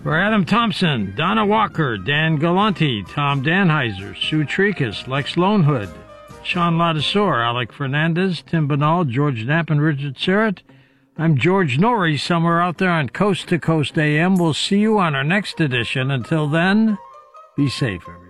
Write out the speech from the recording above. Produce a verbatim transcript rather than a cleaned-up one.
For Adam Thompson, Donna Walker, Dan Galanti, Tom Danheiser, Sue Tricus, Lex Lonehood, Sean Ladisor, Alec Fernandez, Tim Banal, George Knapp, and Richard Serrett, I'm George Norrie, somewhere out there on Coast to Coast A M. We'll see you on our next edition. Until then, be safe, everyone.